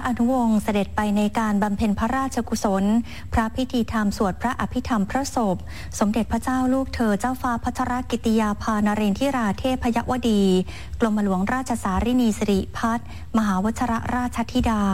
อนุวงศ์เสด็จไปในการบำเพ็ญพระราชกุศลพระพิธีธรรมสวดพระอภิธรรมพระศพสมเด็จพระเจ้าลูกเธอเจ้าฟ้าพัชรกิติยาภานเรนทิราเทพยวดีกรมหลวงราชสารินีสิริพัฒน์มหาวชรราชธิดา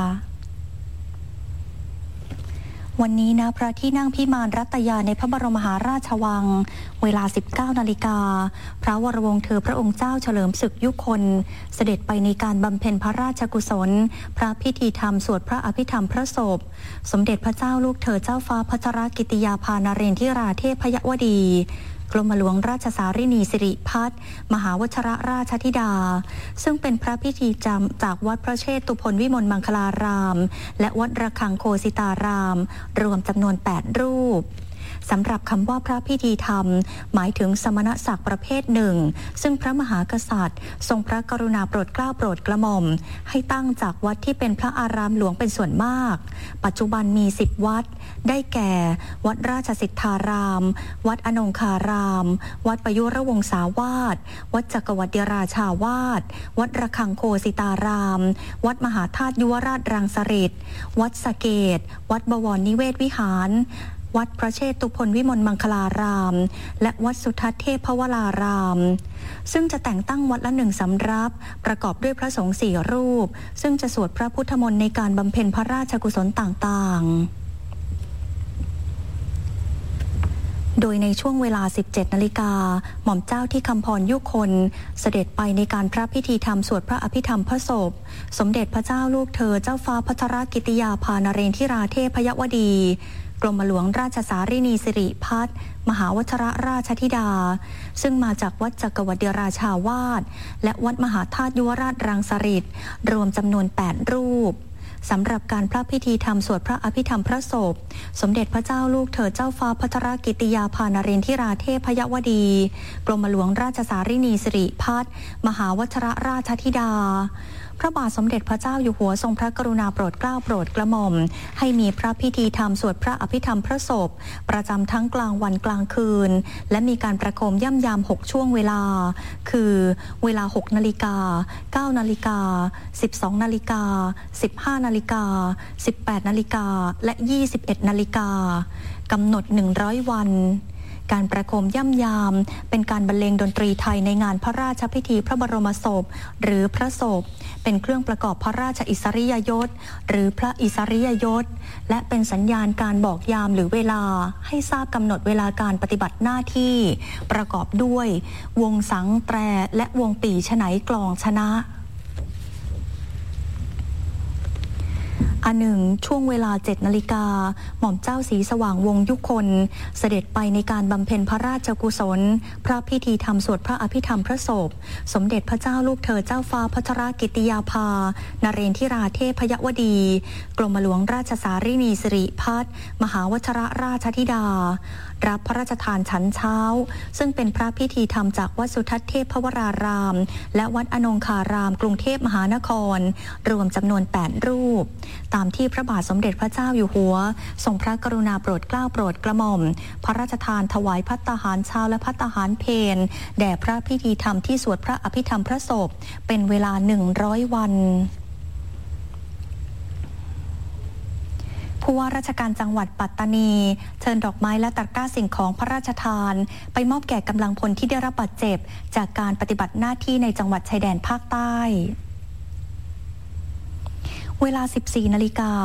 วันนี้ณพระที่นั่งพิมานรัตยาในพระบรมมหาราชวังเวลา 19 นาฬิกาพระวรวงศ์เธอพระองค์เจ้าเฉลิมศึกยุคลเสด็จไปในการบำเพ็ญพระราชกุศลพระพิธีธรรมสวดพระอภิธรรมพระศพสมเด็จพระเจ้าลูกเธอเจ้าฟ้าพัชรกิติยาภานเรนทิราเทพยวดีกรมหลวงราชสารินีสิริพัฒน์มหาวชรราชธิดาซึ่งเป็นพระพิธีจำจากวัดพระเชตุพนวิมลมังคลารามและวัดระฆังโคสิตารามรวมจำนวน8รูปสำหรับคำว่าพระพิธีธรรมหมายถึงสมณศักดิ์ประเภทหนึ่งซึ่งพระมหากษัตริย์ทรงพระกรุณาโปรดเกล้าโปรดกระหม่อมให้ตั้งจากวัดที่เป็นพระอารามหลวงเป็นส่วนมากปัจจุบันมี10วัดได้แก่วัดราชสิทธารามวัดอนงคารามวัดประยุรวงศาวาสวัดจักรวรรดิราชาวาสวัดระฆังโคสิตารามวัดมหาธาตุยุวราชรังสฤษฎ์วัดสะเกษวัดบวรนิเวศวิหารวัดพระเชตุพนวิมลมังคลารามและวัดสุทัศน์เทพวรารามซึ่งจะแต่งตั้งวัดละ1สำรับประกอบด้วยพระสงฆ์4รูปซึ่งจะสวดพระพุทธมนต์ในการบำเพ็ญพระราชกุศลต่างๆโดยในช่วงเวลา 17 นาฬิกาหม่อมเจ้าที่คำพรยุคลเสด็จไปในการพระพิธีธรรมสวดพระอภิธรรมพระศพสมเด็จพระเจ้าลูกเธอเจ้าฟ้าพัชรกิติยาภานเรนทิราเทพยวดีกรมหลวงราชสารินีสิริพัฒน์มหาวชรราชธิดาซึ่งมาจากวัดจักรวรรดิราชาวาสและวัดมหาธาตุยุวราชรังสฤษฎ์รวมจำนวน8รูปสำหรับการพระพิธีธรรมสวดพระอภิธรรมพระศพสมเด็จพระเจ้าลูกเธอเจ้าฟ้าพัชรกิติยาภานเรนทิราเทพยวดีกรมหลวงราชสารินีสิริพัฒน์มหาวชรราชธิดาพระบาทสมเด็จพระเจ้าอยู่หัวทรงพระกรุณาโปรดเกล้าโปรดกระหม่อมให้มีพระพิธีธรรมสวดพระอภิธรรมพระศพประจำทั้งกลางวันกลางคืนและมีการประโคมย่ำยาม6ช่วงเวลาคือเวลา 6 นาฬิกา 9 นาฬิกา 12 นาฬิกา 15 นาฬิกา 18 นาฬิกาและ 21 นาฬิกากำหนด100วันการประโคมย่ำยามเป็นการบรรเลงดนตรีไทยในงานพระราชพิธีพระบรมศพหรือพระศพเป็นเครื่องประกอบพระราชอิสริยยศหรือพระอิสริยยศและเป็นสัญญาณการบอกยามหรือเวลาให้ทราบกำหนดเวลาการปฏิบัติหน้าที่ประกอบด้วยวงสังแตรและวงปี่ฉไนกลองชนะอันหนึ่งช่วงเวลา 7 นาฬิกาหม่อมเจ้าศรีสว่างวงยุคลเสด็จไปในการบำเพ็ญพระราชกุศลพระพิธีธรรมสวดพระอภิธรรมพระศพสมเด็จพระเจ้าลูกเธอเจ้าฟ้าพัชรกิติยาภานเรนทิราเทพยวดีกรมหลวงราชสารินีสิริพัฒน์มหาวชรราชธิดารับพระราชทานฉันเช้าซึ่งเป็นพระพิธีธรรมจากวัดสุทัศน์เทพวรารามและวัดอนงคารามกรุงเทพมหานครรวมจำนวน8รูปตามที่พระบาทสมเด็จพระเจ้าอยู่หัวทรงพระกรุณาโปรดเกล้าโปรดกระหม่อมพระราชทานถวายภัตตาหารเช้าและภัตตาหารเพลแด่พระพิธีธรรมที่สวดพระอภิธรรมพระศพเป็นเวลา100วันผู้ว่าราชการจังหวัดปัตตานีเชิญดอกไม้และตะกร้าสิ่งของพระราชทานไปมอบแก่กำลังพลที่ได้รับบาดเจ็บจากการปฏิบัติหน้าที่ในจังหวัดชายแดนภาคใต้เวลา 14 นาฬิกา